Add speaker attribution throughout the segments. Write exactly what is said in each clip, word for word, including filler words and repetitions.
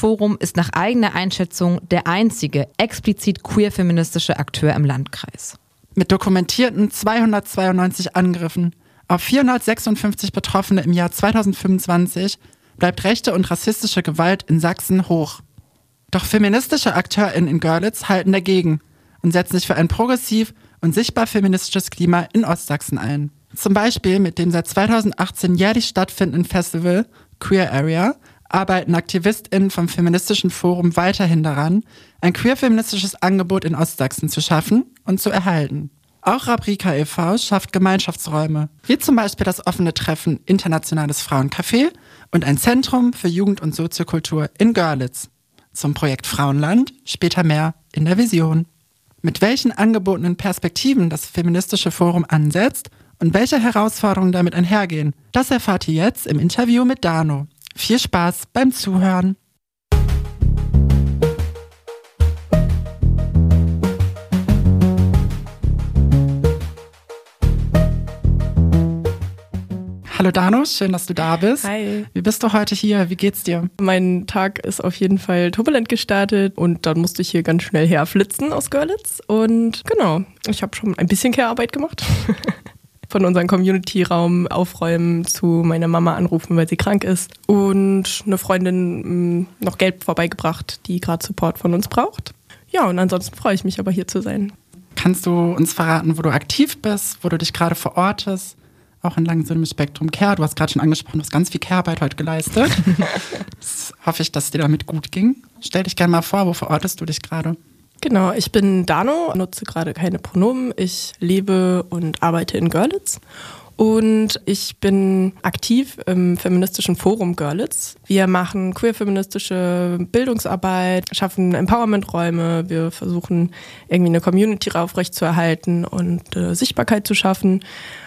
Speaker 1: Forum ist nach eigener Einschätzung der einzige explizit queer-feministische Akteur im Landkreis.
Speaker 2: Mit dokumentierten zweihundertzweiundneunzig Angriffen auf vierhundertsechsundfünfzig Betroffene im Jahr zweitausendfünfundzwanzig bleibt rechte und rassistische Gewalt in Sachsen hoch. Doch feministische AkteurInnen in Görlitz halten dagegen und setzen sich für ein progressiv und sichtbar feministisches Klima in Ostsachsen ein. Zum Beispiel mit dem seit zweitausendachtzehn jährlich stattfindenden Festival Queer Area arbeiten AktivistInnen vom Feministischen Forum weiterhin daran, ein queer-feministisches Angebot in Ostsachsen zu schaffen und zu erhalten. Auch Rabrika e V schafft Gemeinschaftsräume, wie zum Beispiel das offene Treffen Internationales Frauencafé und ein Zentrum für Jugend- und Soziokultur in Görlitz. Zum Projekt Frauenland später mehr in der Vision. Mit welchen angebotenen Perspektiven das Feministische Forum ansetzt und welche Herausforderungen damit einhergehen, das erfahrt ihr jetzt im Interview mit Dano. Viel Spaß beim Zuhören. Hallo Dano, schön, dass du da bist.
Speaker 3: Hi.
Speaker 2: Wie bist du heute hier? Wie geht's dir?
Speaker 3: Mein Tag ist auf jeden Fall turbulent gestartet und dann musste ich hier ganz schnell herflitzen aus Görlitz. Und genau, ich habe schon ein bisschen Care-Arbeit gemacht. Von unserem Community-Raum aufräumen, zu meiner Mama anrufen, weil sie krank ist. Und eine Freundin mh, noch Geld vorbeigebracht, die gerade Support von uns braucht. Ja, und ansonsten freue ich mich aber hier zu sein.
Speaker 2: Kannst du uns verraten, wo du aktiv bist, wo du dich gerade verortest? Auch entlang so einem Spektrum Care. Du hast gerade schon angesprochen, du hast ganz viel Care-Arbeit heute geleistet. Das hoffe ich, dass es dir damit gut ging. Stell dich gerne mal vor, wo verortest du dich gerade?
Speaker 3: Genau, ich bin Dano, nutze gerade keine Pronomen. Ich lebe und arbeite in Görlitz. Und ich bin aktiv im Feministischen Forum Görlitz. Wir machen queer-feministische Bildungsarbeit, schaffen Empowerment-Räume. Wir versuchen irgendwie eine Community aufrechtzuerhalten und äh, Sichtbarkeit zu schaffen.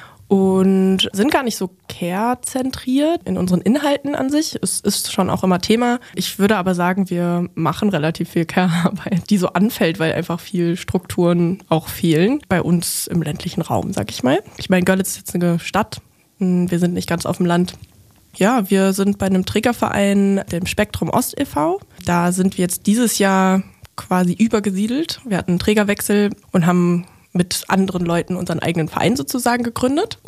Speaker 3: Und sind gar nicht so care-zentriert in unseren Inhalten an sich. Es ist schon auch immer Thema. Ich würde aber sagen, wir machen relativ viel Care-Arbeit, die so anfällt, weil einfach viel Strukturen auch fehlen. Bei uns im ländlichen Raum, sag ich mal. Ich meine, Görlitz ist jetzt eine Stadt. Wir sind nicht ganz auf dem Land. Ja, wir sind bei einem Trägerverein, dem Spektrum Ost e V Da sind wir jetzt dieses Jahr quasi übergesiedelt. Wir hatten einen Trägerwechsel und haben mit anderen Leuten unseren eigenen Verein sozusagen gegründet.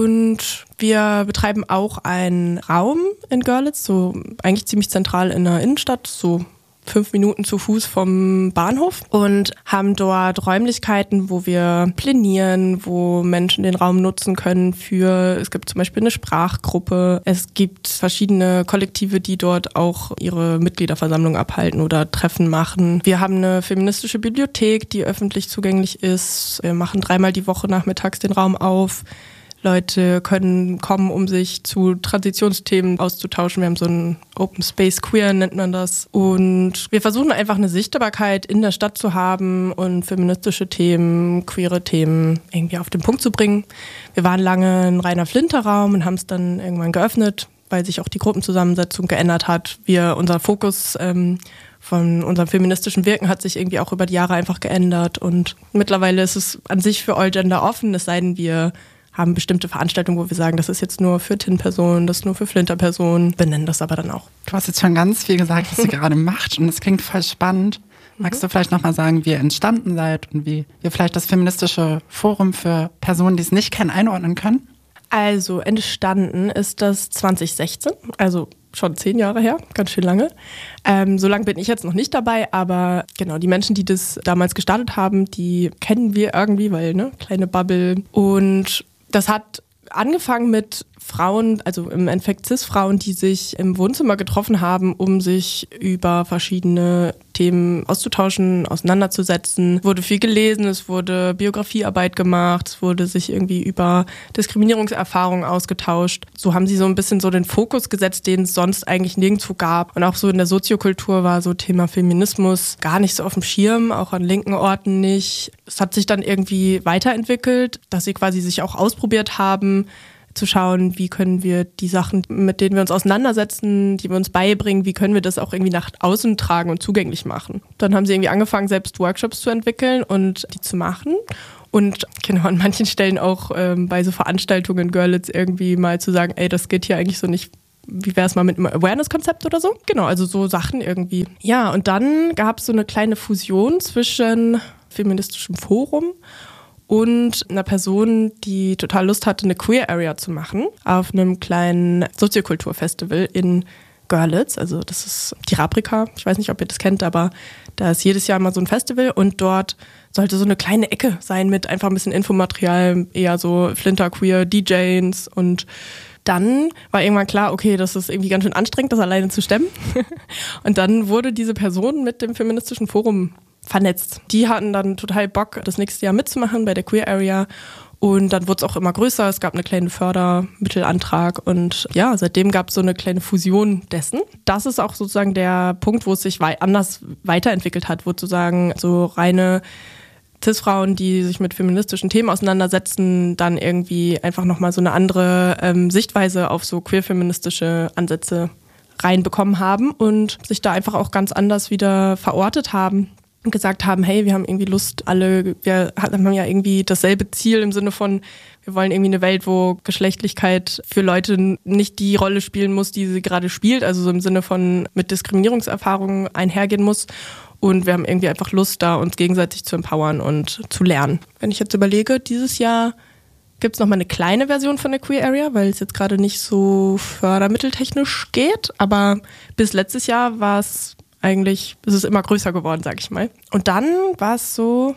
Speaker 3: Und wir betreiben auch einen Raum in Görlitz, so eigentlich ziemlich zentral in der Innenstadt, so fünf Minuten zu Fuß vom Bahnhof, und haben dort Räumlichkeiten, wo wir plänieren, wo Menschen den Raum nutzen können für, es gibt zum Beispiel eine Sprachgruppe, es gibt verschiedene Kollektive, die dort auch ihre Mitgliederversammlung abhalten oder Treffen machen. Wir haben eine feministische Bibliothek, die öffentlich zugänglich ist. Wir machen dreimal die Woche nachmittags den Raum auf. Leute können kommen, um sich zu Transitionsthemen auszutauschen. Wir haben so ein Open Space Queer, nennt man das. Und wir versuchen einfach eine Sichtbarkeit in der Stadt zu haben und feministische Themen, queere Themen irgendwie auf den Punkt zu bringen. Wir waren lange ein reiner Flinterraum und haben es dann irgendwann geöffnet, weil sich auch die Gruppenzusammensetzung geändert hat. Wir, unser Fokus ähm, von unserem feministischen Wirken hat sich irgendwie auch über die Jahre einfach geändert. Und mittlerweile ist es an sich für All Gender offen, es sei denn, wir haben bestimmte Veranstaltungen, wo wir sagen, das ist jetzt nur für T I N-Personen, das ist nur für Flinter-Personen, benennen das aber dann auch.
Speaker 2: Du hast jetzt schon ganz viel gesagt, was ihr gerade macht, und das klingt voll spannend. Magst du vielleicht nochmal sagen, wie ihr entstanden seid und wie wir vielleicht das Feministische Forum für Personen, die es nicht kennen, einordnen können?
Speaker 3: Also entstanden ist das zwanzig sechzehn, also schon zehn Jahre her, ganz schön lange. Ähm, so lange bin ich jetzt noch nicht dabei, aber genau, die Menschen, die das damals gestartet haben, die kennen wir irgendwie, weil, ne, kleine Bubble. Und das hat angefangen mit Frauen, also im Endeffekt Cis-Frauen, die sich im Wohnzimmer getroffen haben, um sich über verschiedene Themen auszutauschen, auseinanderzusetzen. Es wurde viel gelesen, es wurde Biografiearbeit gemacht, es wurde sich irgendwie über Diskriminierungserfahrungen ausgetauscht. So haben sie so ein bisschen so den Fokus gesetzt, den es sonst eigentlich nirgendwo gab. Und auch so in der Soziokultur war so Thema Feminismus gar nicht so auf dem Schirm, auch an linken Orten nicht. Es hat sich dann irgendwie weiterentwickelt, dass sie quasi sich auch ausprobiert haben, zu schauen, wie können wir die Sachen, mit denen wir uns auseinandersetzen, die wir uns beibringen, wie können wir das auch irgendwie nach außen tragen und zugänglich machen. Dann haben sie irgendwie angefangen, selbst Workshops zu entwickeln und die zu machen. Und genau, an manchen Stellen auch ähm, bei so Veranstaltungen in Görlitz irgendwie mal zu sagen, ey, das geht hier eigentlich so nicht wie wäre es mal mit einem Awareness-Konzept oder so? Genau, also so Sachen irgendwie. Ja, und dann gab es so eine kleine Fusion zwischen feministischem Forum und einer Person, die total Lust hatte, eine Queer Area zu machen, auf einem kleinen Soziokulturfestival in Görlitz. Also das ist die Rabrika. Ich weiß nicht, ob ihr das kennt, aber da ist jedes Jahr mal so ein Festival und dort sollte so eine kleine Ecke sein mit einfach ein bisschen Infomaterial, eher so Flinter-Queer D Js. Und dann war irgendwann klar, okay, das ist irgendwie ganz schön anstrengend, das alleine zu stemmen. Und dann wurde diese Person mit dem feministischen Forum vernetzt. Die hatten dann total Bock, das nächste Jahr mitzumachen bei der Queer Area. Und dann wurde es auch immer größer. Es gab einen kleinen Fördermittelantrag und ja, seitdem gab es so eine kleine Fusion dessen. Das ist auch sozusagen der Punkt, wo es sich wei- anders weiterentwickelt hat, wo sozusagen so reine Cis-Frauen, die sich mit feministischen Themen auseinandersetzen, dann irgendwie einfach nochmal so eine andere ähm, Sichtweise auf so queer-feministische Ansätze reinbekommen haben und sich da einfach auch ganz anders wieder verortet haben. Und gesagt haben, hey, wir haben irgendwie Lust, alle, wir haben ja irgendwie dasselbe Ziel im Sinne von, wir wollen irgendwie eine Welt, wo Geschlechtlichkeit für Leute nicht die Rolle spielen muss, die sie gerade spielt, also so im Sinne von mit Diskriminierungserfahrungen einhergehen muss. Und wir haben irgendwie einfach Lust, da uns gegenseitig zu empowern und zu lernen. Wenn ich jetzt überlege, dieses Jahr gibt es nochmal eine kleine Version von der Queer Area, weil es jetzt gerade nicht so fördermitteltechnisch geht, aber bis letztes Jahr war es eigentlich ist es immer größer geworden, sag ich mal. Und dann war es so,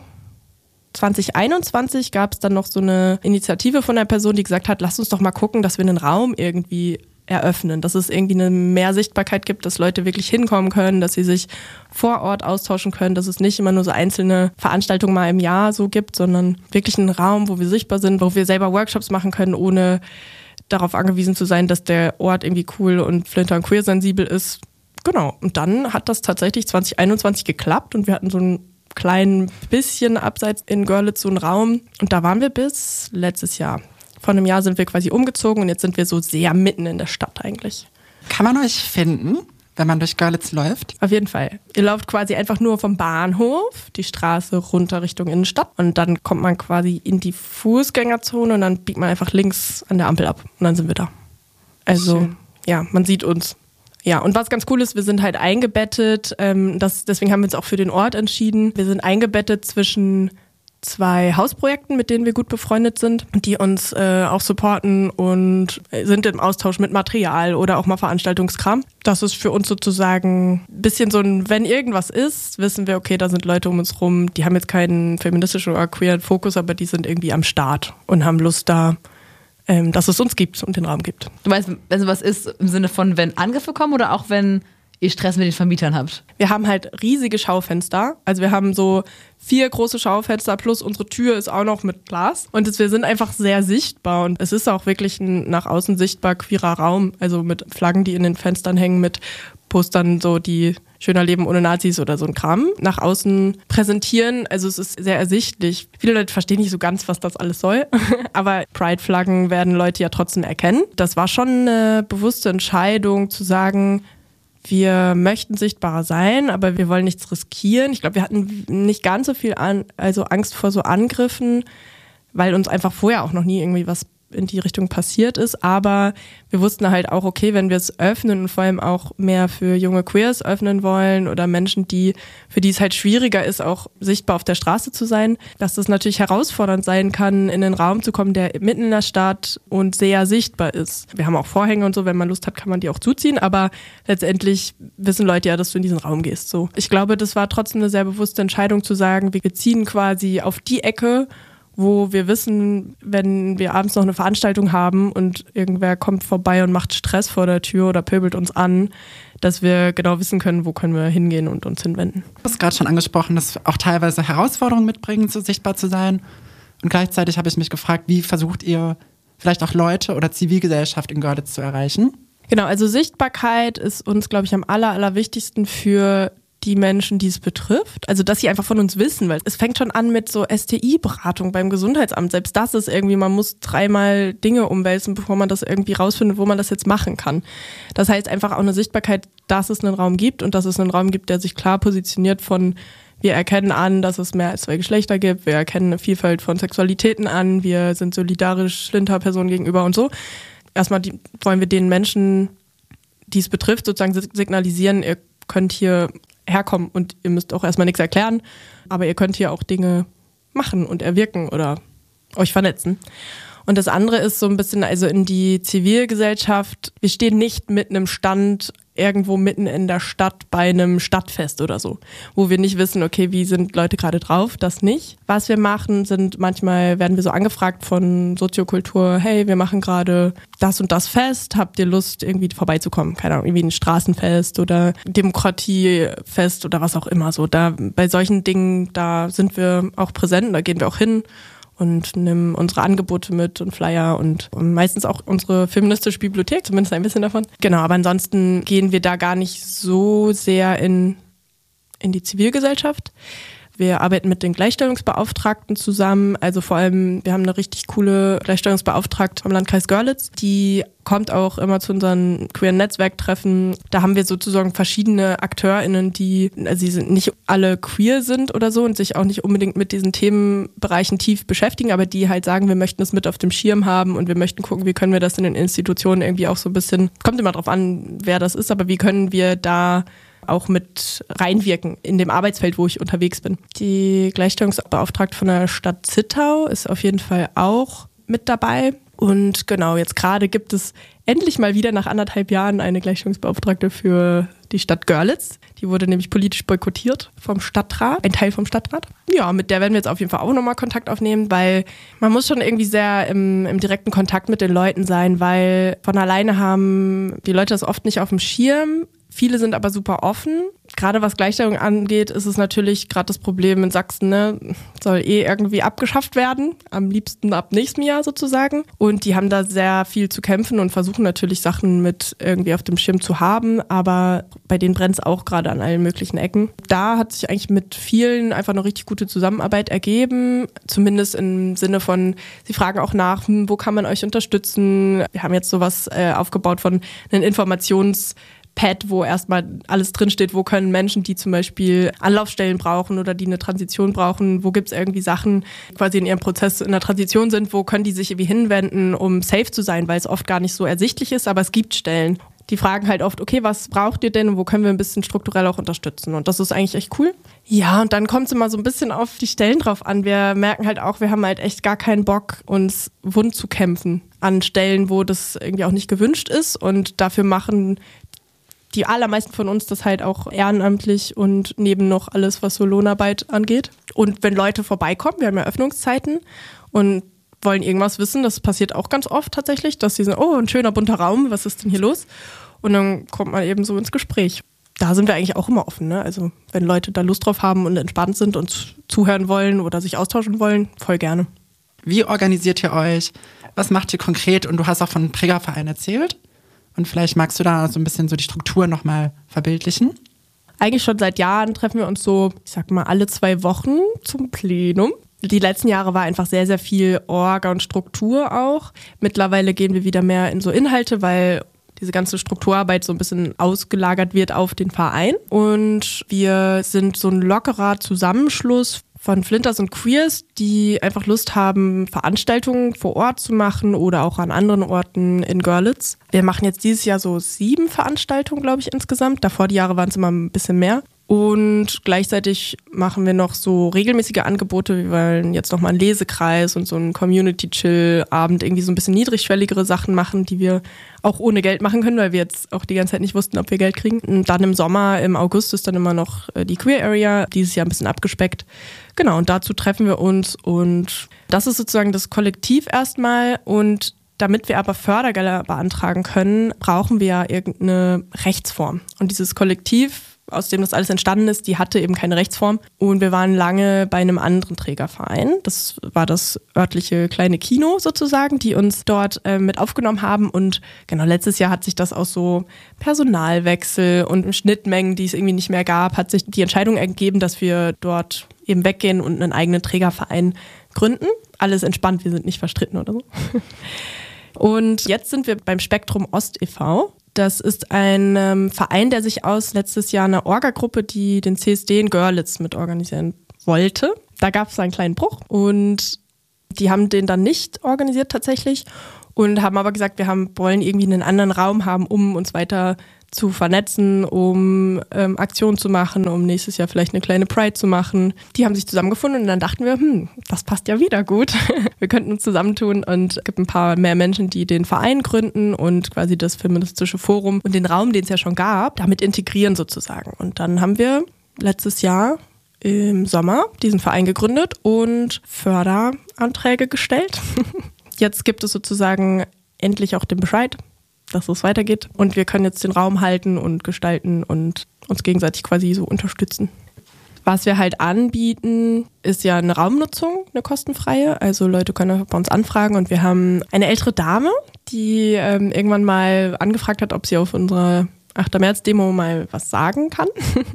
Speaker 3: zwanzig einundzwanzig gab es dann noch so eine Initiative von einer Person, die gesagt hat, lasst uns doch mal gucken, dass wir einen Raum irgendwie eröffnen, dass es irgendwie eine mehr Sichtbarkeit gibt, dass Leute wirklich hinkommen können, dass sie sich vor Ort austauschen können, dass es nicht immer nur so einzelne Veranstaltungen mal im Jahr so gibt, sondern wirklich einen Raum, wo wir sichtbar sind, wo wir selber Workshops machen können, ohne darauf angewiesen zu sein, dass der Ort irgendwie cool und flinter und queer sensibel ist. Genau, und dann hat das tatsächlich zwanzig einundzwanzig geklappt und wir hatten so ein klein bisschen abseits in Görlitz so einen Raum und da waren wir bis letztes Jahr. Vor einem Jahr sind wir quasi umgezogen und jetzt sind wir so sehr mitten in der Stadt eigentlich.
Speaker 2: Kann man euch finden, wenn man durch Görlitz läuft?
Speaker 3: Auf jeden Fall. Ihr lauft quasi einfach nur vom Bahnhof die Straße runter Richtung Innenstadt und dann kommt man quasi in die Fußgängerzone und dann biegt man einfach links an der Ampel ab und dann sind wir da. Also schön. Ja, man sieht uns. Ja, und was ganz cool ist, wir sind halt eingebettet, ähm, das, deswegen haben wir uns auch für den Ort entschieden. Wir sind eingebettet zwischen zwei Hausprojekten, mit denen wir gut befreundet sind, die uns äh, auch supporten und sind im Austausch mit Material oder auch mal Veranstaltungskram. Das ist für uns sozusagen ein bisschen so ein, wenn irgendwas ist, wissen wir, okay, da sind Leute um uns rum, die haben jetzt keinen feministischen oder queeren Fokus, aber die sind irgendwie am Start und haben Lust da, ähm, dass es uns gibt und den Raum gibt.
Speaker 1: Du meinst, wenn sowas ist, im Sinne von, wenn Angriffe kommen oder auch wenn ihr Stress mit den Vermietern habt?
Speaker 3: Wir haben halt riesige Schaufenster. Also wir haben so vier große Schaufenster plus unsere Tür ist auch noch mit Glas. Und das, wir sind einfach sehr sichtbar. Und es ist auch wirklich ein nach außen sichtbar queerer Raum. Also mit Flaggen, die in den Fenstern hängen, mit Postern, so die Schöner Leben ohne Nazis oder so ein Kram nach außen präsentieren. Also es ist sehr ersichtlich. Viele Leute verstehen nicht so ganz, was das alles soll. Aber Pride-Flaggen werden Leute ja trotzdem erkennen. Das war schon eine bewusste Entscheidung zu sagen, wir möchten sichtbarer sein, aber wir wollen nichts riskieren. Ich glaube, wir hatten nicht ganz so viel an, also Angst vor so Angriffen, weil uns einfach vorher auch noch nie irgendwie was in die Richtung passiert ist. Aber wir wussten halt auch, okay, wenn wir es öffnen und vor allem auch mehr für junge Queers öffnen wollen oder Menschen, die für die es halt schwieriger ist, auch sichtbar auf der Straße zu sein, dass das natürlich herausfordernd sein kann, in einen Raum zu kommen, der mitten in der Stadt und sehr sichtbar ist. Wir haben auch Vorhänge und so, wenn man Lust hat, kann man die auch zuziehen, aber letztendlich wissen Leute ja, dass du in diesen Raum gehst. So. Ich glaube, das war trotzdem eine sehr bewusste Entscheidung zu sagen, wir ziehen quasi auf die Ecke, wo wir wissen, wenn wir abends noch eine Veranstaltung haben und irgendwer kommt vorbei und macht Stress vor der Tür oder pöbelt uns an, dass wir genau wissen können, wo können wir hingehen und uns hinwenden.
Speaker 2: Du hast gerade schon angesprochen, dass auch teilweise Herausforderungen mitbringen, so sichtbar zu sein. Und gleichzeitig habe ich mich gefragt, wie versucht ihr vielleicht auch Leute oder Zivilgesellschaft in Görlitz zu erreichen?
Speaker 3: Genau, also Sichtbarkeit ist uns, glaube ich, am aller, allerwichtigsten für die Menschen, die es betrifft. Also, dass sie einfach von uns wissen, weil es fängt schon an mit so S T I-Beratung beim Gesundheitsamt. Selbst das ist irgendwie, man muss dreimal Dinge umwälzen, bevor man das irgendwie rausfindet, wo man das jetzt machen kann. Das heißt einfach auch eine Sichtbarkeit, dass es einen Raum gibt und dass es einen Raum gibt, der sich klar positioniert von, wir erkennen an, dass es mehr als zwei Geschlechter gibt, wir erkennen eine Vielfalt von Sexualitäten an, wir sind solidarisch Flinter-Personen gegenüber und so. Erstmal die, wollen wir den Menschen die es betrifft, sozusagen signalisieren, ihr könnt hier herkommen und ihr müsst auch erstmal nichts erklären, aber ihr könnt hier auch Dinge machen und erwirken oder euch vernetzen. Und das andere ist so ein bisschen also in die Zivilgesellschaft. Wir stehen nicht mit einem Stand irgendwo mitten in der Stadt bei einem Stadtfest oder so, wo wir nicht wissen, okay, wie sind Leute gerade drauf, das nicht. Was wir machen, sind manchmal werden wir so angefragt von Soziokultur, hey, wir machen gerade das und das Fest, habt ihr Lust irgendwie vorbeizukommen? Keine Ahnung, irgendwie ein Straßenfest oder Demokratiefest oder was auch immer so. Da bei solchen Dingen, da sind wir auch präsent, da gehen wir auch hin und nehmen unsere Angebote mit und Flyer und, und meistens auch unsere feministische Bibliothek, zumindest ein bisschen davon. Genau, aber ansonsten gehen wir da gar nicht so sehr in, in die Zivilgesellschaft. Wir arbeiten mit den Gleichstellungsbeauftragten zusammen, also vor allem, wir haben eine richtig coole Gleichstellungsbeauftragte vom Landkreis Görlitz, die kommt auch immer zu unseren queeren Netzwerktreffen. Da haben wir sozusagen verschiedene AkteurInnen, die, also sie sind nicht alle queer sind oder so und sich auch nicht unbedingt mit diesen Themenbereichen tief beschäftigen, aber die halt sagen, wir möchten es mit auf dem Schirm haben und wir möchten gucken, wie können wir das in den Institutionen irgendwie auch so ein bisschen, kommt immer drauf an, wer das ist, aber wie können wir da auch mit reinwirken in dem Arbeitsfeld, wo ich unterwegs bin. Die Gleichstellungsbeauftragte von der Stadt Zittau ist auf jeden Fall auch mit dabei. Und genau, jetzt gerade gibt es endlich mal wieder nach anderthalb Jahren eine Gleichstellungsbeauftragte für die Stadt Görlitz. Die wurde nämlich politisch boykottiert vom Stadtrat, ein Teil vom Stadtrat. Ja, mit der werden wir jetzt auf jeden Fall auch nochmal Kontakt aufnehmen, weil man muss schon irgendwie sehr im, im direkten Kontakt mit den Leuten sein, weil von alleine haben die Leute das oft nicht auf dem Schirm. Viele sind aber super offen. Gerade was Gleichstellung angeht, ist es natürlich gerade das Problem in Sachsen, ne, soll eh irgendwie abgeschafft werden, am liebsten ab nächstem Jahr sozusagen. Und die haben da sehr viel zu kämpfen und versuchen natürlich Sachen mit irgendwie auf dem Schirm zu haben, aber bei denen brennt es auch gerade an allen möglichen Ecken. Da hat sich eigentlich mit vielen einfach eine richtig gute Zusammenarbeit ergeben, zumindest im Sinne von, sie fragen auch nach, hm, wo kann man euch unterstützen? Wir haben jetzt sowas äh, aufgebaut von einem Informations- Pad, wo erstmal alles drinsteht, wo können Menschen, die zum Beispiel Anlaufstellen brauchen oder die eine Transition brauchen, wo gibt es irgendwie Sachen, quasi in ihrem Prozess in der Transition sind, wo können die sich irgendwie hinwenden, um safe zu sein, weil es oft gar nicht so ersichtlich ist, aber es gibt Stellen. Die fragen halt oft, okay, was braucht ihr denn und wo können wir ein bisschen strukturell auch unterstützen? Und das ist eigentlich echt cool. Ja, und dann kommt es immer so ein bisschen auf die Stellen drauf an. Wir merken halt auch, wir haben halt echt gar keinen Bock, uns wund zu kämpfen an Stellen, wo das irgendwie auch nicht gewünscht ist und dafür machen die allermeisten von uns das halt auch ehrenamtlich und neben noch alles, was so Lohnarbeit angeht. Und wenn Leute vorbeikommen, wir haben ja Öffnungszeiten und wollen irgendwas wissen, das passiert auch ganz oft tatsächlich, dass sie sagen, oh, ein schöner bunter Raum, was ist denn hier los? Und dann kommt man eben so ins Gespräch. Da sind wir eigentlich auch immer offen, ne? Also wenn Leute da Lust drauf haben und entspannt sind und zuhören wollen oder sich austauschen wollen, voll gerne.
Speaker 2: Wie organisiert ihr euch? Was macht ihr konkret? Und du hast auch von einem Trägerverein erzählt. Und vielleicht magst du da so ein bisschen so die Struktur nochmal verbildlichen?
Speaker 3: Eigentlich schon seit Jahren treffen wir uns so, ich sag mal, alle zwei Wochen zum Plenum. Die letzten Jahre war einfach sehr, sehr viel Orga und Struktur auch. Mittlerweile gehen wir wieder mehr in so Inhalte, weil diese ganze Strukturarbeit so ein bisschen ausgelagert wird auf den Verein. Und wir sind so ein lockerer Zusammenschluss von Flinters und Queers, die einfach Lust haben, Veranstaltungen vor Ort zu machen oder auch an anderen Orten in Görlitz. Wir machen jetzt dieses Jahr so sieben Veranstaltungen, glaube ich, insgesamt. Davor die Jahre waren es immer ein bisschen mehr. Und gleichzeitig machen wir noch so regelmäßige Angebote. Wir wollen jetzt nochmal einen Lesekreis und so einen Community-Chill-Abend, irgendwie so ein bisschen niedrigschwelligere Sachen machen, die wir auch ohne Geld machen können, weil wir jetzt auch die ganze Zeit nicht wussten, ob wir Geld kriegen. Und dann im Sommer, im August ist dann immer noch die Queer Area, dieses Jahr ein bisschen abgespeckt. Genau, und dazu treffen wir uns und das ist sozusagen das Kollektiv erstmal und damit wir aber Fördergelder beantragen können, brauchen wir ja irgendeine Rechtsform. Und dieses Kollektiv, aus dem das alles entstanden ist, die hatte eben keine Rechtsform. Und wir waren lange bei einem anderen Trägerverein. Das war das örtliche kleine Kino sozusagen, die uns dort äh, mit aufgenommen haben. Und genau letztes Jahr hat sich das aus so Personalwechsel und Schnittmengen, die es irgendwie nicht mehr gab, hat sich die Entscheidung ergeben, dass wir dort eben weggehen und einen eigenen Trägerverein gründen. Alles entspannt, wir sind nicht verstritten oder so. Und jetzt sind wir beim Spektrum Ost e V Das ist ein ähm, Verein, der sich aus letztes Jahr einer Orga-Gruppe, die den C S D in Görlitz mit organisieren wollte. Da gab es einen kleinen Bruch und die haben den dann nicht organisiert tatsächlich und haben aber gesagt, wir haben, wollen irgendwie einen anderen Raum haben, um uns weiter zu vernetzen, um ähm, Aktionen zu machen, um nächstes Jahr vielleicht eine kleine Pride zu machen. Die haben sich zusammengefunden und dann dachten wir, hm, das passt ja wieder gut. Wir könnten uns zusammentun und es gibt ein paar mehr Menschen, die den Verein gründen und quasi das feministische Forum und den Raum, den es ja schon gab, damit integrieren sozusagen. Und dann haben wir letztes Jahr im Sommer diesen Verein gegründet und Förderanträge gestellt. Jetzt gibt es sozusagen endlich auch den Bescheid, dass es weitergeht. Und wir können jetzt den Raum halten und gestalten und uns gegenseitig quasi so unterstützen. Was wir halt anbieten, ist ja eine Raumnutzung, eine kostenfreie. Also Leute können bei uns anfragen und wir haben eine ältere Dame, die ähm, irgendwann mal angefragt hat, ob sie auf unserer achter März Demo mal was sagen kann.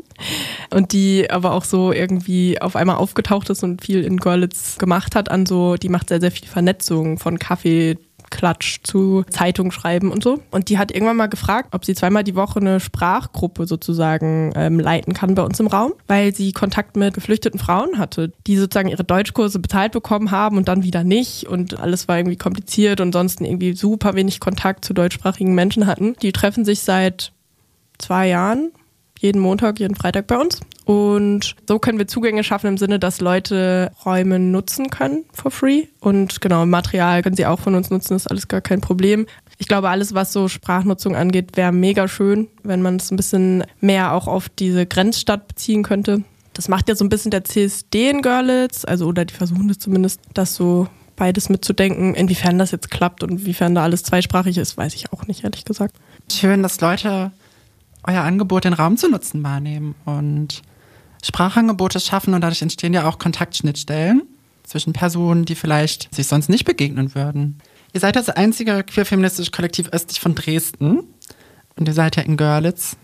Speaker 3: Und die aber auch so irgendwie auf einmal aufgetaucht ist und viel in Görlitz gemacht hat an so, die macht sehr, sehr viel Vernetzung von Kaffee, Klatsch zu Zeitung schreiben und so. Und die hat irgendwann mal gefragt, ob sie zweimal die Woche eine Sprachgruppe sozusagen ähm, leiten kann bei uns im Raum, weil sie Kontakt mit geflüchteten Frauen hatte, die sozusagen ihre Deutschkurse bezahlt bekommen haben und dann wieder nicht. Und alles war irgendwie kompliziert und sonst irgendwie super wenig Kontakt zu deutschsprachigen Menschen hatten. Die treffen sich seit zwei Jahren, jeden Montag, jeden Freitag bei uns. Und so können wir Zugänge schaffen im Sinne, dass Leute Räume nutzen können for free. Und genau, Material können sie auch von uns nutzen, ist alles gar kein Problem. Ich glaube, alles, was so Sprachnutzung angeht, wäre mega schön, wenn man es ein bisschen mehr auch auf diese Grenzstadt beziehen könnte. Das macht ja so ein bisschen der C S D in Görlitz, also oder die versuchen das zumindest, das so beides mitzudenken. Inwiefern das jetzt klappt und inwiefern da alles zweisprachig ist, weiß ich auch nicht, ehrlich gesagt.
Speaker 2: Schön, dass Leute euer Angebot, den Raum zu nutzen, wahrnehmen und Sprachangebote schaffen und dadurch entstehen ja auch Kontaktschnittstellen zwischen Personen, die vielleicht sich sonst nicht begegnen würden. Ihr seid das einzige queer-feministische Kollektiv östlich von Dresden und ihr seid ja in Görlitz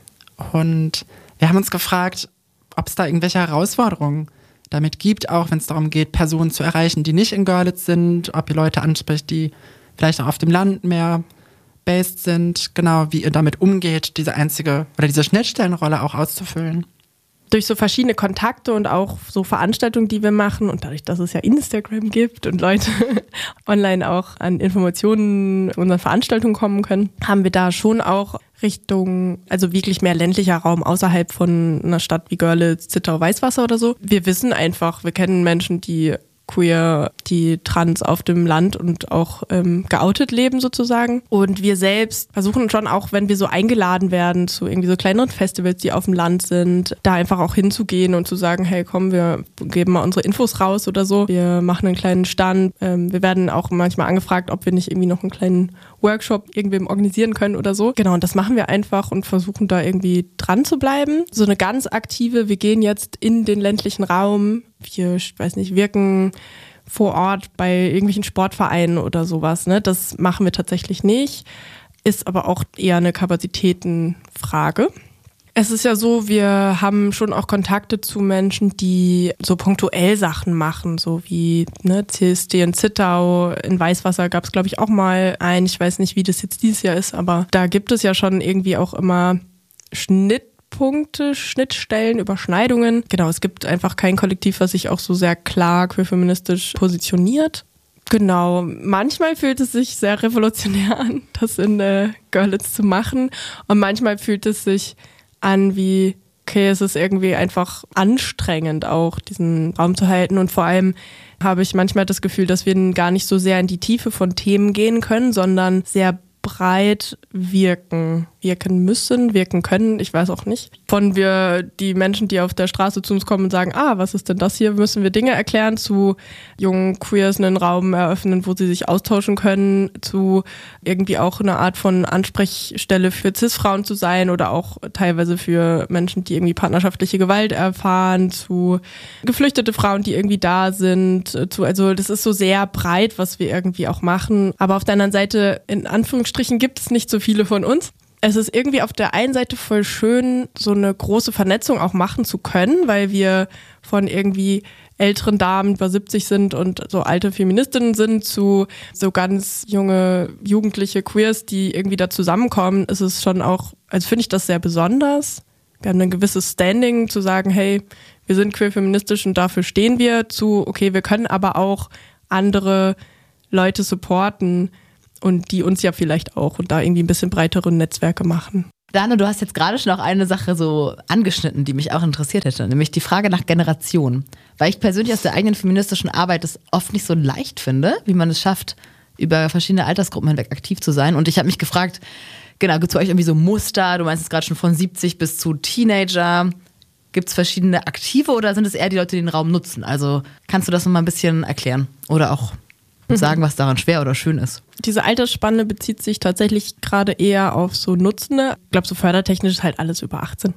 Speaker 2: und wir haben uns gefragt, ob es da irgendwelche Herausforderungen damit gibt, auch wenn es darum geht, Personen zu erreichen, die nicht in Görlitz sind, ob ihr Leute anspricht, die vielleicht auch auf dem Land mehr based sind, genau, wie ihr damit umgeht, diese einzige oder diese Schnittstellenrolle auch auszufüllen.
Speaker 3: Durch so verschiedene Kontakte und auch so Veranstaltungen, die wir machen und dadurch, dass es ja Instagram gibt und Leute online auch an Informationen unseren Veranstaltungen kommen können, haben wir da schon auch Richtung, also wirklich mehr ländlicher Raum außerhalb von einer Stadt wie Görlitz, Zittau, Weißwasser oder so. Wir wissen einfach, wir kennen Menschen, die queer, die trans auf dem Land und auch ähm, geoutet leben sozusagen. Und wir selbst versuchen schon auch, wenn wir so eingeladen werden zu irgendwie so kleineren Festivals, die auf dem Land sind, da einfach auch hinzugehen und zu sagen, hey komm, wir geben mal unsere Infos raus oder so. Wir machen einen kleinen Stand. Ähm, wir werden auch manchmal angefragt, ob wir nicht irgendwie noch einen kleinen Workshop irgendwem organisieren können oder so. Genau, und das machen wir einfach und versuchen da irgendwie dran zu bleiben. So eine ganz aktive, wir gehen jetzt in den ländlichen Raum, wir, ich weiß nicht, wirken vor Ort bei irgendwelchen Sportvereinen oder sowas. Ne? Das machen wir tatsächlich nicht, ist aber auch eher eine Kapazitätenfrage. Es ist ja so, wir haben schon auch Kontakte zu Menschen, die so punktuell Sachen machen, so wie ne, C S D in Zittau, in Weißwasser gab es glaube ich auch mal ein, ich weiß nicht, wie das jetzt dieses Jahr ist, aber da gibt es ja schon irgendwie auch immer Schnittpunkte, Schnittstellen, Überschneidungen. Genau, es gibt einfach kein Kollektiv, was sich auch so sehr klar queer-feministisch positioniert. Genau, manchmal fühlt es sich sehr revolutionär an, das in äh, Görlitz zu machen und manchmal fühlt es sich an wie, okay, es ist irgendwie einfach anstrengend auch, diesen Raum zu halten und vor allem habe ich manchmal das Gefühl, dass wir gar nicht so sehr in die Tiefe von Themen gehen können, sondern sehr breit wirken, wirken müssen, wirken können, ich weiß auch nicht. Von wir, die Menschen, die auf der Straße zu uns kommen und sagen, ah, was ist denn das hier, müssen wir Dinge erklären, zu jungen Queers einen Raum eröffnen, wo sie sich austauschen können, zu irgendwie auch eine Art von Ansprechstelle für Cis-Frauen zu sein oder auch teilweise für Menschen, die irgendwie partnerschaftliche Gewalt erfahren, zu geflüchtete Frauen, die irgendwie da sind, zu, also das ist so sehr breit, was wir irgendwie auch machen, aber auf der anderen Seite, in Anführungsstrichen, gibt es nicht so viele von uns. Es ist irgendwie auf der einen Seite voll schön, so eine große Vernetzung auch machen zu können, weil wir von irgendwie älteren Damen über siebzig sind und so alte Feministinnen sind zu so ganz junge, jugendliche Queers, die irgendwie da zusammenkommen, ist es schon auch, also finde ich das sehr besonders. Wir haben ein gewisses Standing zu sagen, hey, wir sind queer-feministisch und dafür stehen wir, zu, okay, wir können aber auch andere Leute supporten, und die uns ja vielleicht auch und da irgendwie ein bisschen breitere Netzwerke machen.
Speaker 1: Dano, du hast jetzt gerade schon auch eine Sache so angeschnitten, die mich auch interessiert hätte, nämlich die Frage nach Generation. Weil ich persönlich aus der eigenen feministischen Arbeit es oft nicht so leicht finde, wie man es schafft, über verschiedene Altersgruppen hinweg aktiv zu sein. Und ich habe mich gefragt, genau, gibt es bei euch irgendwie so Muster? Du meinst jetzt gerade schon von siebzig bis zu Teenager. Gibt es verschiedene Aktive oder sind es eher die Leute, die den Raum nutzen? Also kannst du das noch mal ein bisschen erklären oder auch sagen, was daran schwer oder schön ist?
Speaker 3: Diese Altersspanne bezieht sich tatsächlich gerade eher auf so Nutzende. Ich glaube, so fördertechnisch ist halt alles über achtzehn.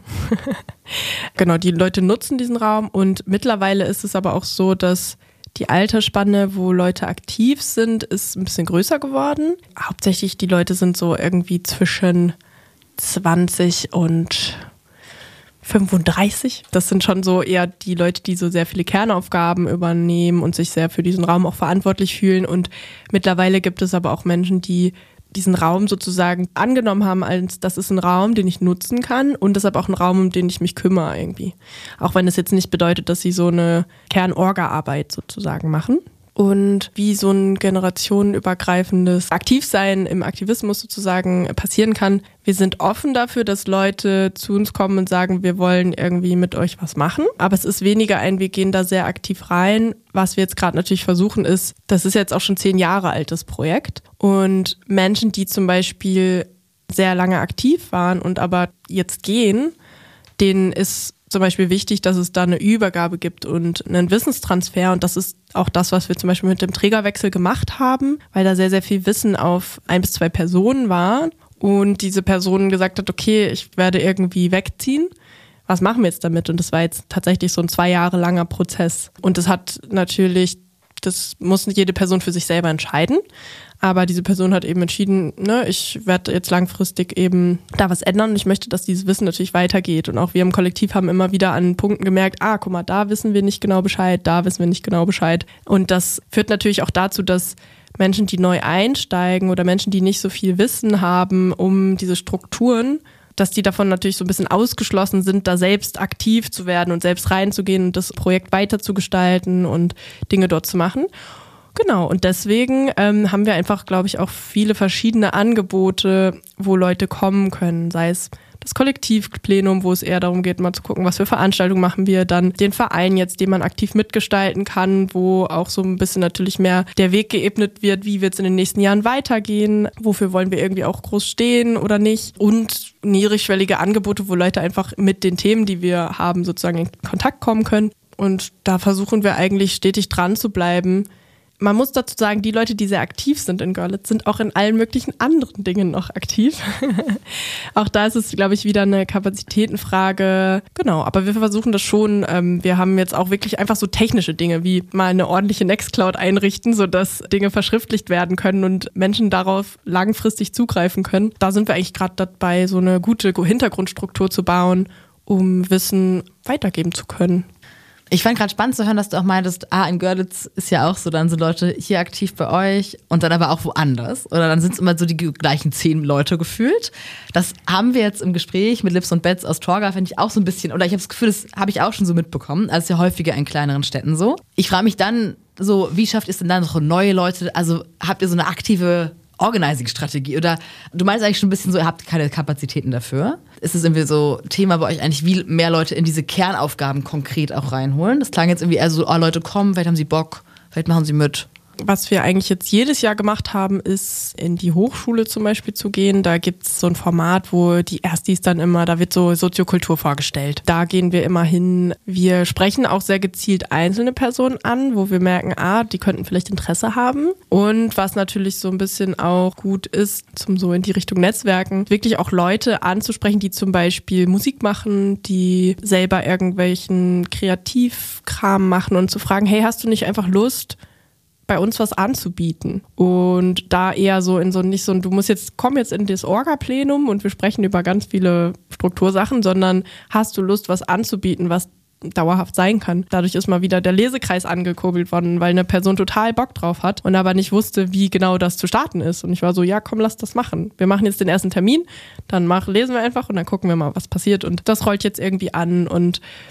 Speaker 3: Genau, die Leute nutzen diesen Raum und mittlerweile ist es aber auch so, dass die Altersspanne, wo Leute aktiv sind, ist ein bisschen größer geworden. Hauptsächlich die Leute sind so irgendwie zwischen zwanzig und fünfunddreißig. Das sind schon so eher die Leute, die so sehr viele Kernaufgaben übernehmen und sich sehr für diesen Raum auch verantwortlich fühlen. Und mittlerweile gibt es aber auch Menschen, die diesen Raum sozusagen angenommen haben, als das ist ein Raum, den ich nutzen kann und deshalb auch ein Raum, um den ich mich kümmere irgendwie. Auch wenn es jetzt nicht bedeutet, dass sie so eine Kernorga-Arbeit sozusagen machen. Und wie so ein generationenübergreifendes Aktivsein im Aktivismus sozusagen passieren kann. Wir sind offen dafür, dass Leute zu uns kommen und sagen, wir wollen irgendwie mit euch was machen. Aber es ist weniger ein, wir gehen da sehr aktiv rein. Was wir jetzt gerade natürlich versuchen ist, das ist jetzt auch schon zehn Jahre altes Projekt. Und Menschen, die zum Beispiel sehr lange aktiv waren und aber jetzt gehen, denen ist zum Beispiel wichtig, dass es da eine Übergabe gibt und einen Wissenstransfer. Und das ist auch das, was wir zum Beispiel mit dem Trägerwechsel gemacht haben, weil da sehr, sehr viel Wissen auf ein bis zwei Personen war und diese Person gesagt hat, okay, ich werde irgendwie wegziehen. Was machen wir jetzt damit? Und das war jetzt tatsächlich so ein zwei Jahre langer Prozess. Und das hat natürlich, das muss nicht jede Person für sich selber entscheiden. Aber diese Person hat eben entschieden, ne, ich werde jetzt langfristig eben da was ändern und ich möchte, dass dieses Wissen natürlich weitergeht. Und auch wir im Kollektiv haben immer wieder an Punkten gemerkt, ah, guck mal, da wissen wir nicht genau Bescheid, da wissen wir nicht genau Bescheid. Und das führt natürlich auch dazu, dass Menschen, die neu einsteigen oder Menschen, die nicht so viel Wissen haben um diese Strukturen, dass die davon natürlich so ein bisschen ausgeschlossen sind, da selbst aktiv zu werden und selbst reinzugehen und das Projekt weiterzugestalten und Dinge dort zu machen. Genau, und deswegen ähm, haben wir einfach, glaube ich, auch viele verschiedene Angebote, wo Leute kommen können, sei es das Kollektivplenum, wo es eher darum geht, mal zu gucken, was für Veranstaltungen machen wir, dann den Verein jetzt, den man aktiv mitgestalten kann, wo auch so ein bisschen natürlich mehr der Weg geebnet wird, wie wird es in den nächsten Jahren weitergehen, wofür wollen wir irgendwie auch groß stehen oder nicht und niedrigschwellige Angebote, wo Leute einfach mit den Themen, die wir haben, sozusagen in Kontakt kommen können und da versuchen wir eigentlich stetig dran zu bleiben. Man muss dazu sagen, die Leute, die sehr aktiv sind in Görlitz, sind auch in allen möglichen anderen Dingen noch aktiv. Auch da ist es, glaube ich, wieder eine Kapazitätenfrage. Genau, aber wir versuchen das schon. Wir haben jetzt auch wirklich einfach so technische Dinge, wie mal eine ordentliche Nextcloud einrichten, sodass Dinge verschriftlicht werden können und Menschen darauf langfristig zugreifen können. Da sind wir eigentlich gerade dabei, so eine gute Hintergrundstruktur zu bauen, um Wissen weitergeben zu können.
Speaker 1: Ich fand gerade spannend zu hören, dass du auch meintest, ah, in Görlitz ist ja auch so, dann sind Leute hier aktiv bei euch und dann aber auch woanders. Oder dann sind es immer so die gleichen zehn Leute gefühlt. Das haben wir jetzt im Gespräch mit Lips und Bets aus Torgau, finde ich auch so ein bisschen, oder ich habe das Gefühl, das habe ich auch schon so mitbekommen. Also ist ja häufiger in kleineren Städten so. Ich frage mich dann so, wie schafft ihr es denn dann noch neue Leute? Also habt ihr so eine aktive Organizing-Strategie? Oder du meinst eigentlich schon ein bisschen so, ihr habt keine Kapazitäten dafür. Ist es irgendwie so Thema bei euch eigentlich, wie mehr Leute in diese Kernaufgaben konkret auch reinholen? Das klang jetzt irgendwie eher so, oh, Leute kommen, vielleicht haben sie Bock, vielleicht machen sie mit.
Speaker 3: Was wir eigentlich jetzt jedes Jahr gemacht haben, ist in die Hochschule zum Beispiel zu gehen. Da gibt es so ein Format, wo die Erstis dann immer, da wird so Soziokultur vorgestellt. Da gehen wir immer hin. Wir sprechen auch sehr gezielt einzelne Personen an, wo wir merken, ah, die könnten vielleicht Interesse haben. Und was natürlich so ein bisschen auch gut ist, zum so in die Richtung Netzwerken, wirklich auch Leute anzusprechen, die zum Beispiel Musik machen, die selber irgendwelchen Kreativkram machen und zu fragen, hey, hast du nicht einfach Lust, bei uns was anzubieten und da eher so in so nicht so, du musst jetzt, komm jetzt in das Orga-Plenum und wir sprechen über ganz viele Struktursachen, sondern hast du Lust, was anzubieten, was dauerhaft sein kann. Dadurch ist mal wieder der Lesekreis angekurbelt worden, weil eine Person total Bock drauf hat und aber nicht wusste, wie genau das zu starten ist. Und ich war so, ja komm, lass das machen. Wir machen jetzt den ersten Termin, dann mach, lesen wir einfach und dann gucken wir mal, was passiert und das rollt jetzt irgendwie an und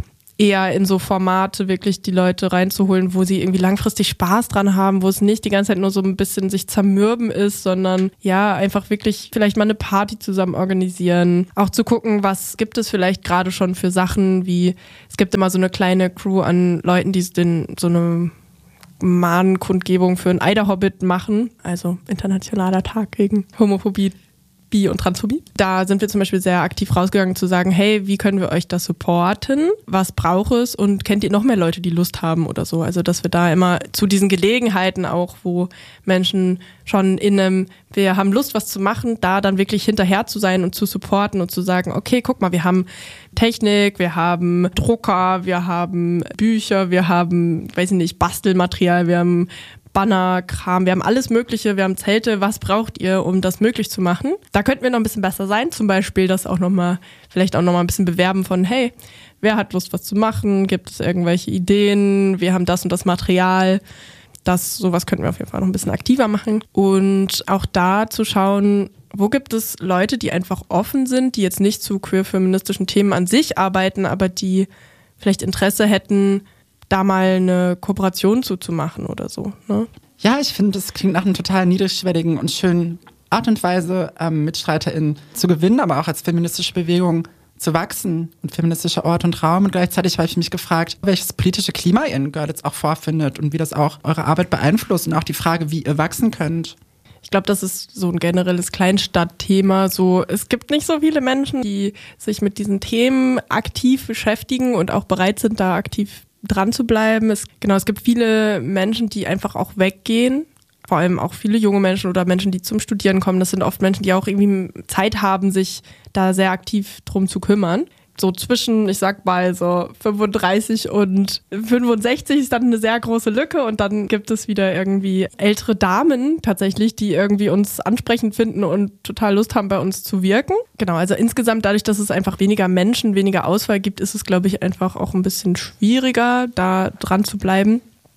Speaker 3: eher in so Formate wirklich die Leute reinzuholen, wo sie irgendwie langfristig Spaß dran haben, wo es nicht die ganze Zeit nur so ein bisschen sich zermürben ist, sondern ja, einfach wirklich vielleicht mal eine Party zusammen organisieren. Auch zu gucken, was gibt es vielleicht gerade schon für Sachen, wie es gibt immer so eine kleine Crew an Leuten, die den, so eine Mahnkundgebung für einen Eiderhobbit machen, also internationaler Tag gegen Homophobie, Bi- und Transphobie. Da sind wir zum Beispiel sehr aktiv rausgegangen zu sagen, hey, wie können wir euch das supporten? Was braucht es? Und kennt ihr noch mehr Leute, die Lust haben oder so? Also, dass wir da immer zu diesen Gelegenheiten auch, wo Menschen schon in einem, wir haben Lust, was zu machen, da dann wirklich hinterher zu sein und zu supporten und zu sagen, okay, guck mal, wir haben Technik, wir haben Drucker, wir haben Bücher, wir haben, weiß ich nicht, Bastelmaterial, wir haben Banner-Kram, wir haben alles Mögliche, wir haben Zelte, was braucht ihr, um das möglich zu machen? Da könnten wir noch ein bisschen besser sein, zum Beispiel das auch nochmal, vielleicht auch nochmal ein bisschen bewerben von, hey, wer hat Lust, was zu machen? Gibt es irgendwelche Ideen? Wir haben das und das Material. Das, sowas könnten wir auf jeden Fall noch ein bisschen aktiver machen. Und auch da zu schauen, wo gibt es Leute, die einfach offen sind, die jetzt nicht zu queer-feministischen Themen an sich arbeiten, aber die vielleicht Interesse hätten, da mal eine Kooperation zuzumachen oder so. Ne?
Speaker 2: Ja, ich finde, das klingt nach einer total niedrigschwelligen und schönen Art und Weise, ähm, MitstreiterInnen zu gewinnen, aber auch als feministische Bewegung zu wachsen und feministischer Ort und Raum. Und gleichzeitig habe ich mich gefragt, welches politische Klima ihr in Görlitz auch vorfindet und wie das auch eure Arbeit beeinflusst und auch die Frage, wie ihr wachsen könnt.
Speaker 3: Ich glaube, das ist so ein generelles Kleinstadtthema. So, es gibt nicht so viele Menschen, die sich mit diesen Themen aktiv beschäftigen und auch bereit sind, da aktiv dran zu bleiben. Es, genau, es gibt viele Menschen, die einfach auch weggehen. Vor allem auch viele junge Menschen oder Menschen, die zum Studieren kommen. Das sind oft Menschen, die auch irgendwie Zeit haben, sich da sehr aktiv drum zu kümmern. So zwischen, ich sag mal, so fünfunddreißig und fünfundsechzig ist dann eine sehr große Lücke und dann gibt es wieder irgendwie ältere Damen tatsächlich, die irgendwie uns ansprechend finden und total Lust haben, bei uns zu wirken. Genau, also insgesamt dadurch, dass es einfach weniger Menschen, weniger Auswahl gibt, ist es, glaube ich, einfach auch ein bisschen schwieriger, da dran zu bleiben.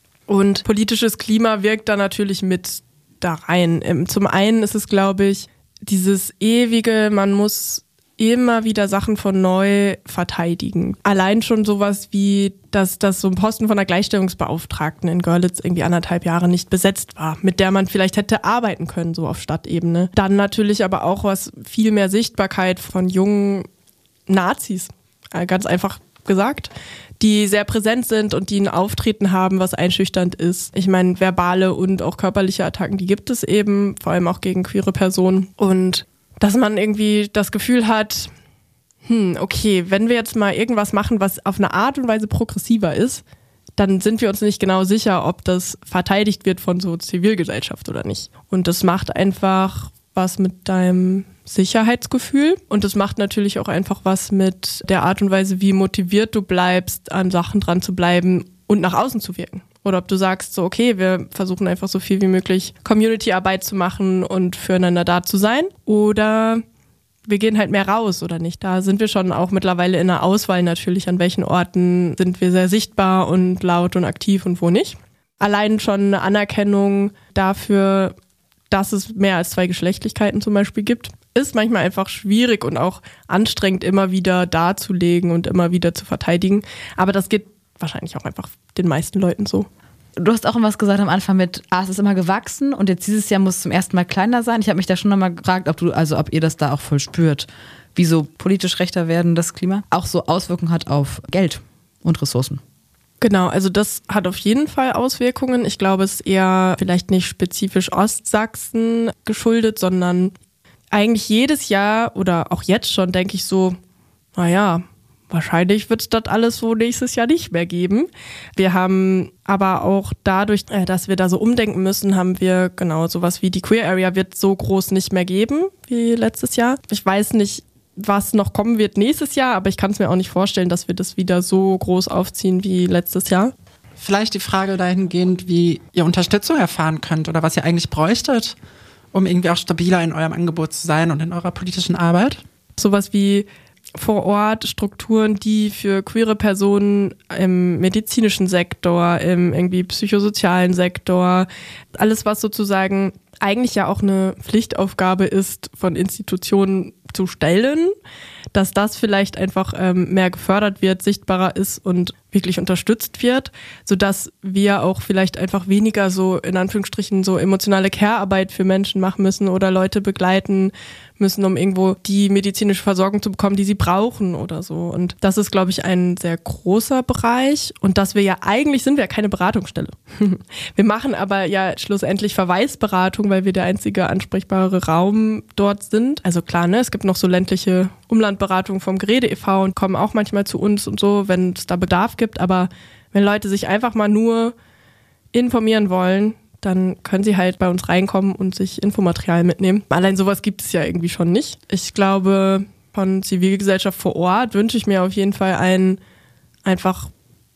Speaker 3: Und politisches Klima wirkt da natürlich mit da rein. Zum einen ist es, glaube ich, dieses ewige, man muss immer wieder Sachen von neu verteidigen. Allein schon sowas wie, dass, dass so ein Posten von der Gleichstellungsbeauftragten in Görlitz irgendwie anderthalb Jahre nicht besetzt war, mit der man vielleicht hätte arbeiten können, so auf Stadtebene. Dann natürlich aber auch was viel mehr Sichtbarkeit von jungen Nazis, ganz einfach gesagt, die sehr präsent sind und die ein Auftreten haben, was einschüchternd ist. Ich meine, verbale und auch körperliche Attacken, die gibt es eben, vor allem auch gegen queere Personen. Und dass man irgendwie das Gefühl hat, hm, okay, wenn wir jetzt mal irgendwas machen, was auf eine Art und Weise progressiver ist, dann sind wir uns nicht genau sicher, ob das verteidigt wird von so Zivilgesellschaft oder nicht. Und das macht einfach was mit deinem Sicherheitsgefühl und das macht natürlich auch einfach was mit der Art und Weise, wie motiviert du bleibst, an Sachen dran zu bleiben und nach außen zu wirken. Oder ob du sagst, so okay, wir versuchen einfach so viel wie möglich Community-Arbeit zu machen und füreinander da zu sein. Oder wir gehen halt mehr raus oder nicht. Da sind wir schon auch mittlerweile in der Auswahl natürlich, an welchen Orten sind wir sehr sichtbar und laut und aktiv und wo nicht. Allein schon eine Anerkennung dafür, dass es mehr als zwei Geschlechtlichkeiten zum Beispiel gibt, ist manchmal einfach schwierig und auch anstrengend immer wieder darzulegen und immer wieder zu verteidigen. Aber das geht wahrscheinlich auch einfach den meisten Leuten so.
Speaker 1: Du hast auch was gesagt am Anfang mit, ah, es ist immer gewachsen und jetzt dieses Jahr muss es zum ersten Mal kleiner sein. Ich habe mich da schon nochmal gefragt, ob du, also ob ihr das da auch voll spürt, wie so politisch rechter werden das Klima auch so Auswirkungen hat auf Geld und Ressourcen.
Speaker 3: Genau, also das hat auf jeden Fall Auswirkungen. Ich glaube, es ist eher vielleicht nicht spezifisch Ostsachsen geschuldet, sondern eigentlich jedes Jahr oder auch jetzt schon denke ich so, naja, wahrscheinlich wird es das alles so nächstes Jahr nicht mehr geben. Wir haben aber auch dadurch, dass wir da so umdenken müssen, haben wir genau sowas wie die Queer Area wird so groß nicht mehr geben wie letztes Jahr. Ich weiß nicht, was noch kommen wird nächstes Jahr, aber ich kann es mir auch nicht vorstellen, dass wir das wieder so groß aufziehen wie letztes Jahr.
Speaker 2: Vielleicht die Frage dahingehend, wie ihr Unterstützung erfahren könnt oder was ihr eigentlich bräuchtet, um irgendwie auch stabiler in eurem Angebot zu sein und in eurer politischen Arbeit.
Speaker 3: Sowas wie vor Ort Strukturen, die für queere Personen im medizinischen Sektor, im irgendwie psychosozialen Sektor, alles was sozusagen eigentlich ja auch eine Pflichtaufgabe ist von Institutionen zu stellen, dass das vielleicht einfach ähm, mehr gefördert wird, sichtbarer ist und wirklich unterstützt wird, sodass wir auch vielleicht einfach weniger so in Anführungsstrichen so emotionale Care-Arbeit für Menschen machen müssen oder Leute begleiten müssen, um irgendwo die medizinische Versorgung zu bekommen, die sie brauchen oder so. Und das ist, glaube ich, ein sehr großer Bereich und dass wir ja eigentlich sind wir ja keine Beratungsstelle. Wir machen aber ja schlussendlich Verweisberatung, weil wir der einzige ansprechbare Raum dort sind. Also klar, ne, es gibt noch so ländliche Umlandberatung vom Gerede e V und kommen auch manchmal zu uns und so, wenn es da Bedarf gibt. Aber wenn Leute sich einfach mal nur informieren wollen, dann können sie halt bei uns reinkommen und sich Infomaterial mitnehmen. Allein sowas gibt es ja irgendwie schon nicht. Ich glaube, von Zivilgesellschaft vor Ort wünsche ich mir auf jeden Fall ein, einfach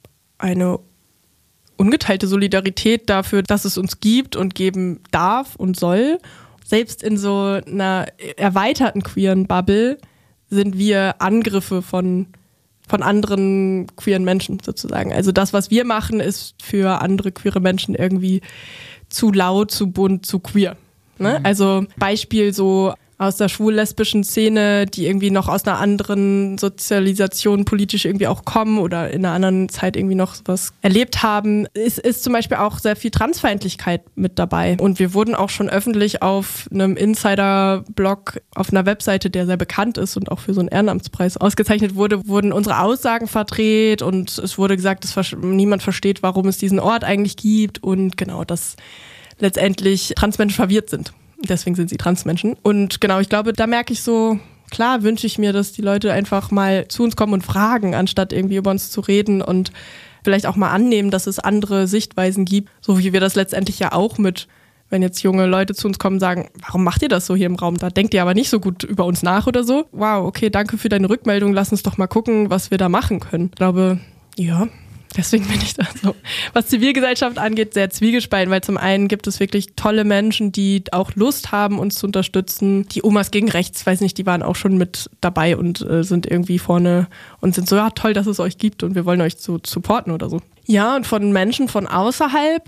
Speaker 3: eine ungeteilte Solidarität dafür, dass es uns gibt und geben darf und soll. Selbst in so einer erweiterten queeren Bubble sind wir Angriffe von von anderen queeren Menschen sozusagen. Also das, was wir machen, ist für andere queere Menschen irgendwie zu laut, zu bunt, zu queer. Ne? Mhm. Also Beispiel so aus der schwul-lesbischen Szene, die irgendwie noch aus einer anderen Sozialisation politisch irgendwie auch kommen oder in einer anderen Zeit irgendwie noch was erlebt haben, ist, ist zum Beispiel auch sehr viel Transfeindlichkeit mit dabei. Und wir wurden auch schon öffentlich auf einem Insider-Blog auf einer Webseite, der sehr bekannt ist und auch für so einen Ehrenamtspreis ausgezeichnet wurde, wurden unsere Aussagen verdreht und es wurde gesagt, dass niemand versteht, warum es diesen Ort eigentlich gibt und genau, dass letztendlich Transmenschen verwirrt sind. Deswegen sind sie Transmenschen. Und genau, ich glaube, da merke ich so, klar wünsche ich mir, dass die Leute einfach mal zu uns kommen und fragen, anstatt irgendwie über uns zu reden und vielleicht auch mal annehmen, dass es andere Sichtweisen gibt, so wie wir das letztendlich ja auch mit, wenn jetzt junge Leute zu uns kommen und sagen, warum macht ihr das so hier im Raum? Da denkt ihr aber nicht so gut über uns nach oder so. Wow, okay, danke für deine Rückmeldung, lass uns doch mal gucken, was wir da machen können. Ich glaube, ja, deswegen bin ich da so, was Zivilgesellschaft angeht, sehr zwiegespalten, weil zum einen gibt es wirklich tolle Menschen, die auch Lust haben, uns zu unterstützen. Die Omas gegen Rechts, weiß nicht, die waren auch schon mit dabei und äh, sind irgendwie vorne und sind so, ja toll, dass es euch gibt und wir wollen euch so supporten oder so. Ja, und von Menschen von außerhalb,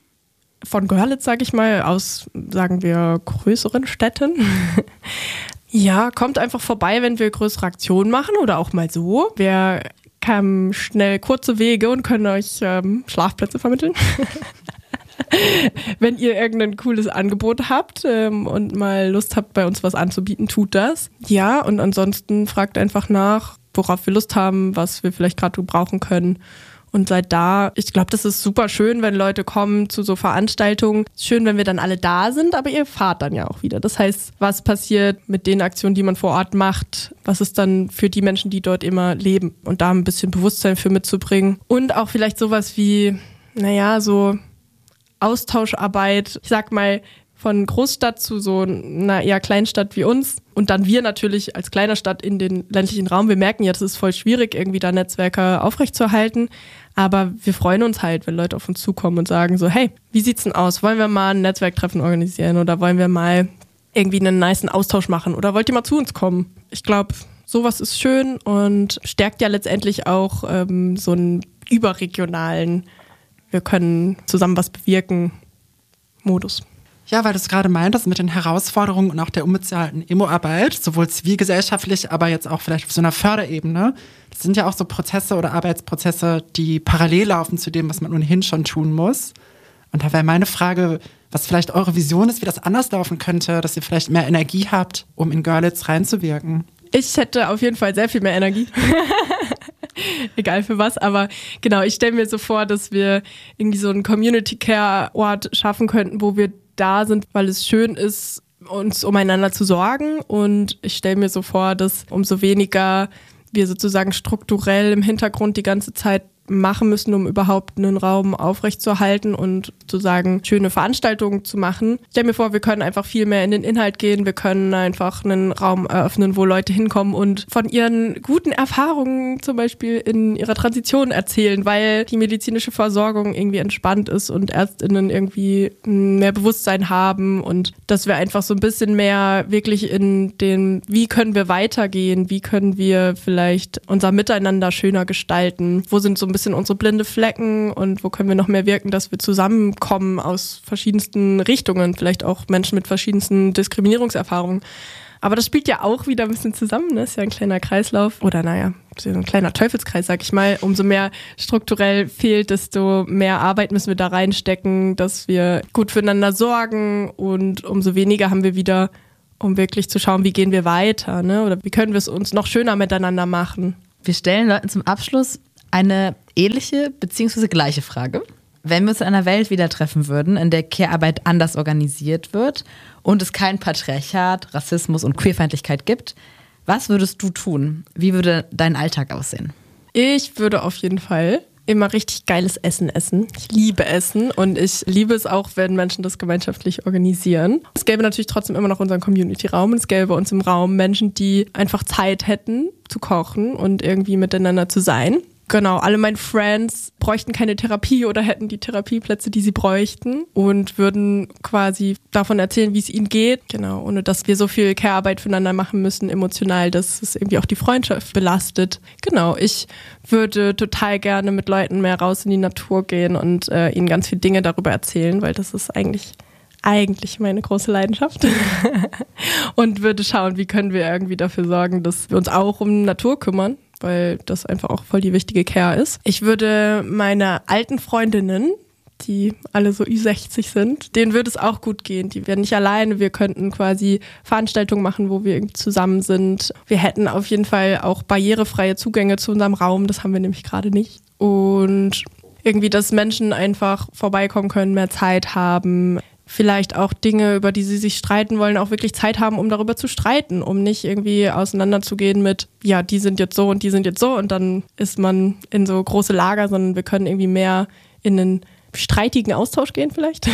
Speaker 3: von Görlitz, sag ich mal, aus, sagen wir, größeren Städten, ja, kommt einfach vorbei, wenn wir größere Aktionen machen oder auch mal so. Wir haben schnell kurze Wege und können euch ähm, Schlafplätze vermitteln. Wenn ihr irgendein cooles Angebot habt ähm, und mal Lust habt, bei uns was anzubieten, tut das. Ja, und ansonsten fragt einfach nach, worauf wir Lust haben, was wir vielleicht gerade brauchen können. Und seid da. Ich glaube, das ist super schön, wenn Leute kommen zu so Veranstaltungen. Schön, wenn wir dann alle da sind, aber ihr fahrt dann ja auch wieder. Das heißt, was passiert mit den Aktionen, die man vor Ort macht? Was ist dann für die Menschen, die dort immer leben? Und da ein bisschen Bewusstsein für mitzubringen. Und auch vielleicht sowas wie, naja, so Austauscharbeit. Ich sag mal, von Großstadt zu so einer eher Kleinstadt wie uns und dann wir natürlich als kleiner Stadt in den ländlichen Raum. Wir merken ja, das ist voll schwierig, irgendwie da Netzwerke aufrechtzuerhalten, aber wir freuen uns halt, wenn Leute auf uns zukommen und sagen so, hey, wie sieht's denn aus? Wollen wir mal ein Netzwerktreffen organisieren oder wollen wir mal irgendwie einen nicen Austausch machen oder wollt ihr mal zu uns kommen? Ich glaube, sowas ist schön und stärkt ja letztendlich auch ähm, so einen überregionalen, wir können zusammen was bewirken, Modus.
Speaker 2: Ja, weil du es gerade meintest mit den Herausforderungen und auch der unbezahlten Emo-Arbeit, sowohl zivilgesellschaftlich, aber jetzt auch vielleicht auf so einer Förderebene. Das sind ja auch so Prozesse oder Arbeitsprozesse, die parallel laufen zu dem, was man ohnehin schon tun muss. Und da wäre meine Frage, was vielleicht eure Vision ist, wie das anders laufen könnte, dass ihr vielleicht mehr Energie habt, um in Görlitz reinzuwirken.
Speaker 3: Ich hätte auf jeden Fall sehr viel mehr Energie. Egal für was, aber genau, ich stelle mir so vor, dass wir irgendwie so einen Community-Care-Ort schaffen könnten, wo wir da sind, weil es schön ist, uns umeinander zu sorgen. Und ich stelle mir so vor, dass umso weniger wir sozusagen strukturell im Hintergrund die ganze Zeit machen müssen, um überhaupt einen Raum aufrechtzuerhalten und sozusagen schöne Veranstaltungen zu machen. Ich stelle mir vor, wir können einfach viel mehr in den Inhalt gehen, wir können einfach einen Raum eröffnen, wo Leute hinkommen und von ihren guten Erfahrungen zum Beispiel in ihrer Transition erzählen, weil die medizinische Versorgung irgendwie entspannt ist und ÄrztInnen irgendwie mehr Bewusstsein haben und dass wir einfach so ein bisschen mehr wirklich in den, wie können wir weitergehen, wie können wir vielleicht unser Miteinander schöner gestalten, wo sind so ein bisschen unsere blinde Flecken und wo können wir noch mehr wirken, dass wir zusammenkommen aus verschiedensten Richtungen, vielleicht auch Menschen mit verschiedensten Diskriminierungserfahrungen. Aber das spielt ja auch wieder ein bisschen zusammen, ne? Ist ja ein kleiner Kreislauf. Oder naja, so ein kleiner Teufelskreis, sag ich mal. Umso mehr strukturell fehlt, desto mehr Arbeit müssen wir da reinstecken, dass wir gut füreinander sorgen. Und umso weniger haben wir wieder, um wirklich zu schauen, wie gehen wir weiter, ne? Oder wie können wir es uns noch schöner miteinander machen.
Speaker 1: Wir stellen Leuten zum Abschluss eine ähnliche bzw. gleiche Frage. Wenn wir uns in einer Welt wieder treffen würden, in der Care-Arbeit anders organisiert wird und es kein Patriarchat, Rassismus und Queerfeindlichkeit gibt, was würdest du tun? Wie würde dein Alltag aussehen?
Speaker 3: Ich würde auf jeden Fall immer richtig geiles Essen essen. Ich liebe Essen und ich liebe es auch, wenn Menschen das gemeinschaftlich organisieren. Es gäbe natürlich trotzdem immer noch unseren Community-Raum und es gäbe bei uns im Raum Menschen, die einfach Zeit hätten zu kochen und irgendwie miteinander zu sein. Genau, alle meine Friends bräuchten keine Therapie oder hätten die Therapieplätze, die sie bräuchten und würden quasi davon erzählen, wie es ihnen geht. Genau, ohne dass wir so viel Care-Arbeit füreinander machen müssen, emotional, dass es irgendwie auch die Freundschaft belastet. Genau, ich würde total gerne mit Leuten mehr raus in die Natur gehen und äh, ihnen ganz viele Dinge darüber erzählen, weil das ist eigentlich... eigentlich meine große Leidenschaft und würde schauen, wie können wir irgendwie dafür sorgen, dass wir uns auch um Natur kümmern, weil das einfach auch voll die wichtige Care ist. Ich würde meine alten Freundinnen, die alle so Ü sechzig sind, denen würde es auch gut gehen. Die wären nicht alleine, wir könnten quasi Veranstaltungen machen, wo wir irgendwie zusammen sind. Wir hätten auf jeden Fall auch barrierefreie Zugänge zu unserem Raum, das haben wir nämlich gerade nicht. Und irgendwie, dass Menschen einfach vorbeikommen können, mehr Zeit haben, vielleicht auch Dinge, über die sie sich streiten wollen, auch wirklich Zeit haben, um darüber zu streiten, um nicht irgendwie auseinanderzugehen mit, ja, die sind jetzt so und die sind jetzt so und dann ist man in so große Lager, sondern wir können irgendwie mehr in einen streitigen Austausch gehen vielleicht.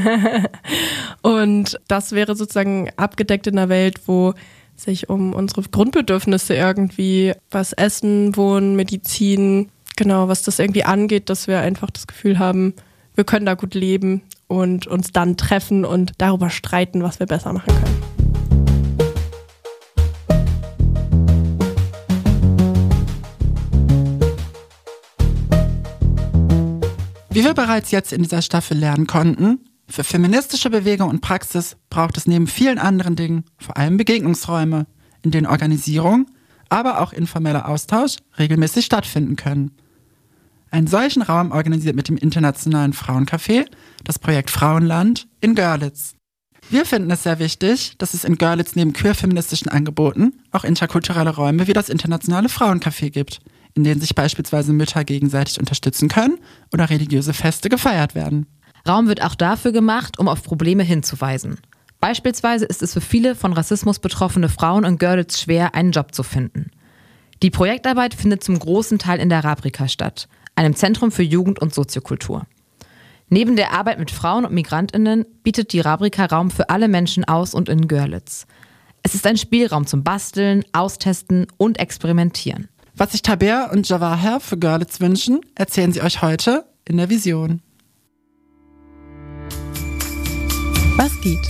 Speaker 3: Und das wäre sozusagen abgedeckt in einer Welt, wo sich um unsere Grundbedürfnisse irgendwie, was Essen, Wohnen, Medizin, genau, was das irgendwie angeht, dass wir einfach das Gefühl haben, wir können da gut leben und uns dann treffen und darüber streiten, was wir besser machen können.
Speaker 2: Wie wir bereits jetzt in dieser Staffel lernen konnten, für feministische Bewegung und Praxis braucht es neben vielen anderen Dingen vor allem Begegnungsräume, in denen Organisierung, aber auch informeller Austausch regelmäßig stattfinden können. Einen solchen Raum organisiert mit dem Internationalen Frauencafé das Projekt Frauenland in Görlitz. Wir finden es sehr wichtig, dass es in Görlitz neben queer-feministischen Angeboten auch interkulturelle Räume wie das Internationale Frauencafé gibt, in denen sich beispielsweise Mütter gegenseitig unterstützen können oder religiöse Feste gefeiert werden.
Speaker 1: Raum wird auch dafür gemacht, um auf Probleme hinzuweisen. Beispielsweise ist es für viele von Rassismus betroffene Frauen in Görlitz schwer, einen Job zu finden. Die Projektarbeit findet zum großen Teil in der Rabrika statt, einem Zentrum für Jugend- und Soziokultur. Neben der Arbeit mit Frauen und MigrantInnen bietet die Rabrika Raum für alle Menschen aus und in Görlitz. Es ist ein Spielraum zum Basteln, Austesten und Experimentieren.
Speaker 2: Was sich Taber und Jawahar für Görlitz wünschen, erzählen sie euch heute in der Vision.
Speaker 4: Was geht?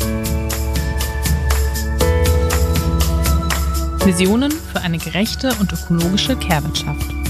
Speaker 4: Visionen für eine gerechte und ökologische Care-Wirtschaft.